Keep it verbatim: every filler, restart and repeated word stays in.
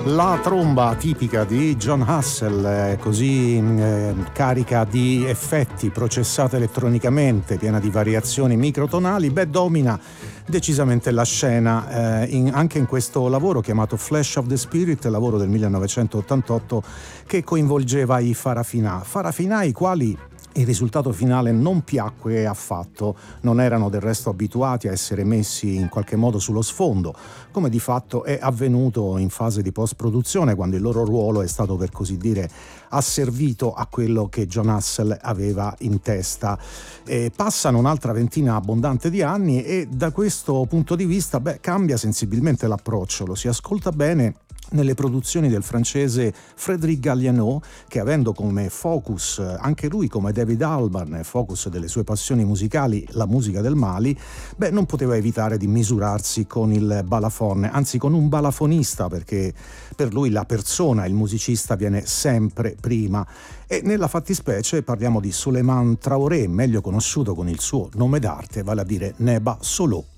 La tromba tipica di Jon Hassell, eh, così eh, carica di effetti, processata elettronicamente, piena di variazioni microtonali, beh, domina decisamente la scena eh, in, anche in questo lavoro chiamato Flash of the Spirit, lavoro del millenovecentottantotto che coinvolgeva i Farafina. Farafina i quali il risultato finale non piacque affatto, non erano del resto abituati a essere messi in qualche modo sullo sfondo, come di fatto è avvenuto in fase di post-produzione, quando il loro ruolo è stato, per così dire, asservito a quello che Jon Hassell aveva in testa. E passano un'altra ventina abbondante di anni e da questo punto di vista, beh, cambia sensibilmente l'approccio, lo si ascolta bene nelle produzioni del francese Frédéric Galliano, che avendo come focus anche lui, come David Albarn, focus delle sue passioni musicali, la musica del Mali, beh, non poteva evitare di misurarsi con il balafone, anzi con un balafonista, perché per lui la persona, il musicista, viene sempre prima. E nella fattispecie parliamo di Souleymane Traoré, meglio conosciuto con il suo nome d'arte, vale a dire Neba Solo.